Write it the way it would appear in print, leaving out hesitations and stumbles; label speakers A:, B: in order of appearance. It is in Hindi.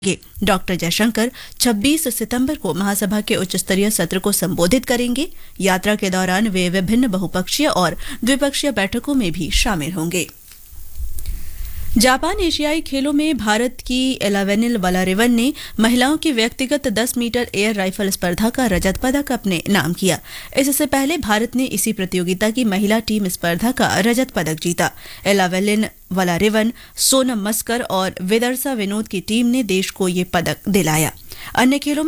A: डॉक्टर जयशंकर 26 सितंबर को महासभा के उच्च स्तरीय सत्र को संबोधित करेंगे। यात्रा के दौरान वे विभिन्न बहुपक्षीय और द्विपक्षीय बैठकों में भी शामिल होंगे। जापान एशियाई खेलों में भारत की एलावेनिल वलारिवन ने महिलाओं की व्यक्तिगत 10 मीटर एयर राइफल स्पर्धा का रजत पदक अपने नाम किया। इससे पहले भारत ने इसी प्रतियोगिता की महिला टीम स्पर्धा का रजत पदक जीता। एलावेनिल वलारिवन, सोनम मस्कर और विदर्सा विनोद की टीम ने देश को ये पदक दिलाया। अन्य खेलों